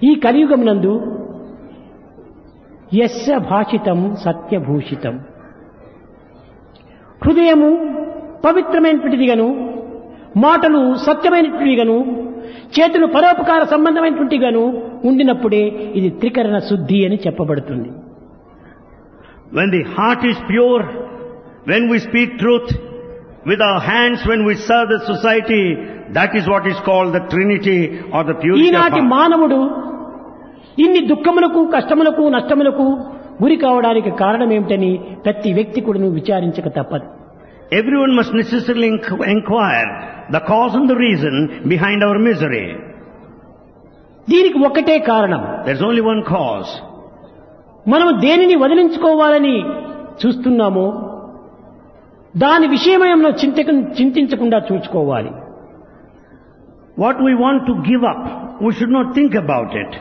ఈ కలియుగమునందు యస్య భాషితం సత్యభూషితం, హృదయము పవిత్రమైనటువంటిదిగాను, మాటలు సత్యమైనటువంటివిగాను, చేతులు పరోపకార సంబంధమైనటువంటిగాను ఉండినప్పుడే ఇది త్రికరణ శుద్ధి అని చెప్పబడుతుంది. When the heart is pure, when we speak truth, with our hands when we serve the society, that is what is called the Trinity or the purity of ఈనాటి heart. మానవుడు ఇన్ని దుఃఖములకు, కష్టములకు, నష్టములకు గురి కావడానికి కారణం ఏమిటని ప్రతి వ్యక్తి కూడా విచారించక తప్పదు. Everyone must necessarily inquire the cause and the reason behind our misery. దీనికి ఒక్కటే కారణం. There's only one cause. మనం దేనిని వదిలించుకోవాలని చూస్తున్నామో దాని విషయమయంలో చింతించకుండా చూసుకోవాలి. What we want to give up, we should not think about it.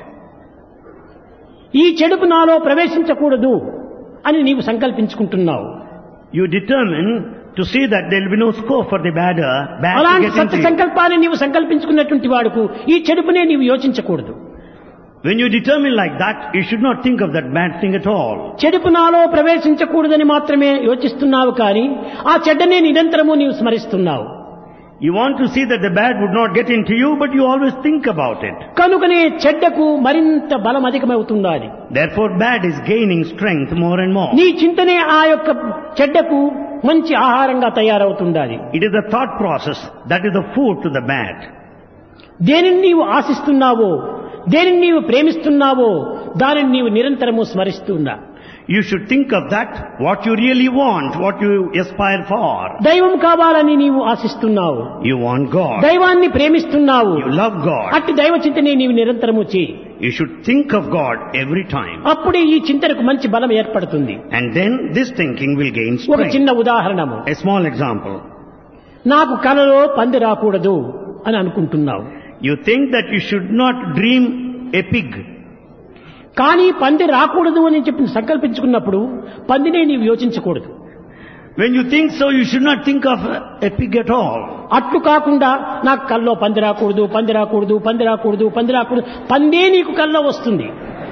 ఈ చెడుపు నాలో ప్రవేశించకూడదు అని నీవు సంకల్పించుకుంటున్నావు. You determine to see that there will be no scope for the bad to అలాంటి get సత్య into you. సంకల్పాన్ని నీవు సంకల్పించుకున్నటువంటి వాడుకు ఈ చెడుపునే నీవు యోచించకూడదు. When you determine like that, you should not think of that bad thing at all. చెడుపు నాలో ప్రవేశించకూడదని మాత్రమే యోచిస్తున్నావు కానీ ఆ చెడ్డనే నిరంతరము నీవు స్మరిస్తున్నావు. You want to see that the bad would not get into you, but you always think about it. కనుకనే చెడ్డకు మరింత బలం అధికమవుతున్నది. Therefore bad is gaining strength more and more. నీ చింతనే ఆ యొక్క చెడ్డకు మంచి ఆహారంగా తయారవుతున్నది. It is the thought process that is the food to the bad. దేనిని నీవు ఆశిస్తున్నావో, దేనిని నీవు ప్రేమిస్తున్నావో దానిని నీవు నిరంతరము స్మరిస్తున్నా. You should think of that, what you really want, what you aspire for. దైవం కావాలని నీవు ఆశిస్తున్నావు, You want God. దైవాన్ని ప్రేమిస్తున్నావు. You love God. అట్టి దైవ చింతనే నీవు నిరంతరము చేయి. You should think of God every time. అప్పుడే ఈ చింతనకు మంచి బలం ఏర్పడుతుంది. And then this thinking will gain ఒక strength. చిన్న ఉదాహరణము. A small example. నాకు కలలో పంది రాకూడదు అని అనుకుంటున్నావు. You think that you should not dream a pig. కానీ పంది రాకూడదు అని చెప్పి సంకల్పించుకున్నప్పుడు పందినే నీవు యోచించకూడదు. When you think so, you should not think of a pig at all. అట్లు కాకుండా నాకు కల్లో పంది రాకూడదు, పంది రాకూడదు, పంది రాకూడదు, పంది రాకూడదు, పందే నీకు కల్లో వస్తుంది.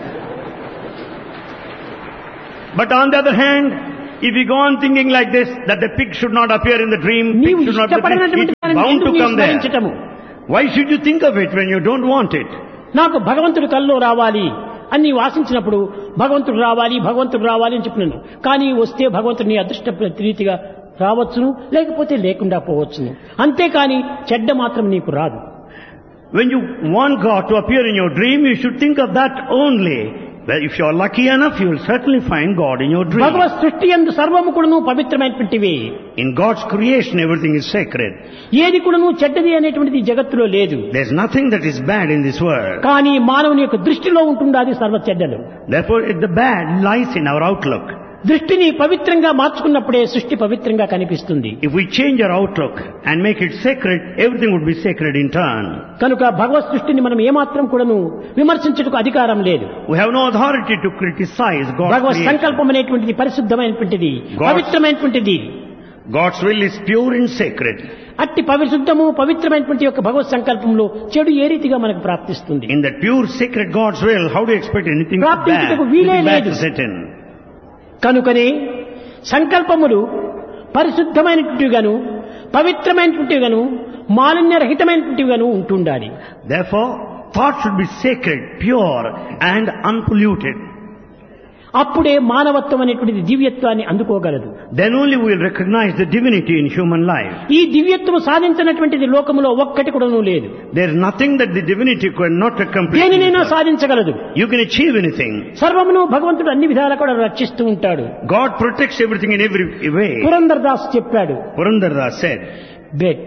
But on the other hand, if you go on thinking like this, that the pig should not appear in the dream, pig నీవు should not be ఇష్టపడినటువంటి it is దానిని bound ఎందుకు to నీవు come there. స్మరించటము? Why should you think of it when you don't want it? నాకు భగవంతుడు కల్లో రావాలి అని నీవు ఆశించినప్పుడు భగవంతుడు రావాలి, భగవంతుడు రావాలి అని చెప్పినాను. కానీ వస్తే భగవంతుడు నీ అదృష్ట రీతిగా రావచ్చును, లేకపోతే లేకుండా పోవచ్చును. అంతేకాని చెడ్డ మాత్రం నీకు రాదు. When you want God to appear in your dream, you should think of that only. Well, if you are lucky enough, you will certainly find God in your dream. భగవత్ సృష్టి యందు సర్వము కూడాను పవిత్రమైనటువంటివి. In God's creation, everything is sacred. ఏది కూడాను చెడ్డది అనేటువంటిది జగత్తులో లేదు. There's nothing that is bad in this world. కానీ మానవుని యొక్క దృష్టిలో ఉంటుంది అది సర్వ చెడ్డలు. Therefore, the bad lies in our outlook. దృష్టిని పవిత్రంగా మార్చుకున్నప్పుడే సృష్టి పవిత్రంగా కనిపిస్తుంది. If we change our outlook and make it sacred, everything would be sacred in turn. కనుక భగవత్ సృష్టిని మనం ఏమాత్రం కూడాను విమర్శించుటకు అధికారం లేదు. We have no authority to criticize God's Bhagwat creation. సంకల్పం అనేటువంటిది పరిశుద్ధమైనటువంటిది, పవిత్రమైనటువంటిది. God's will is pure and sacred. అట్టి పరిశుద్ధము పవిత్రమైనటువంటి యొక్క భగవత్ సంకల్పంలో చెడు ఏ రీతిగా మనకు ప్రాప్తిస్తుంది? In that pure sacred God's will, how do you expect anything bad? ప్రాప్తించుటకు వీలే Anything bad లేదు. to set in? కనుకనే సంకల్పములు పరిశుద్ధమైనటువంటివిగాను, పవిత్రమైనటువంటివిగాను, మాలిన్యరహితమైనటువంటివిగాను ఉంటుండాలి. Therefore, thought should be sacred, pure and unpolluted. అప్పుడే మానవత్వం అనేటువంటిది దివ్యత్వాన్ని అందుకోగలదు. Then only we will recognize the divinity in human life. ఈ దివ్యత్వం సాధించినటువంటిది లోకములో ఒక్కటి కూడాను లేదు. There is nothing that the divinity could not accomplish. దేనినైనా సాధించగలదు. You can achieve anything. సర్వమును భగవంతుడు అన్ని విధాలా కూడా రక్షిస్తూ ఉంటాడు. God protects everything in every way. Purandar Das చెప్పాడు, Purandardas said,